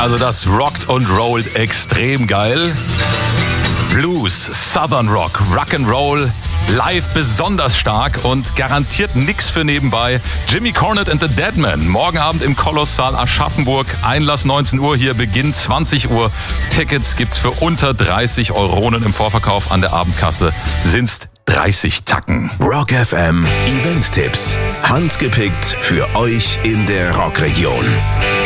Also das rockt und rollt extrem geil. Blues, Southern Rock, Rock'n'Roll, live besonders stark und garantiert nix für nebenbei. Jimmy Cornette and the Deadmen, morgen Abend im Kolossal Aschaffenburg. Einlass 19 Uhr, hier Beginn 20 Uhr. Tickets gibt's für unter 30 Euronen im Vorverkauf. An der Abendkasse sind's 30 Tacken. Rock FM Event-Tipps. Handgepickt für euch in der Rockregion.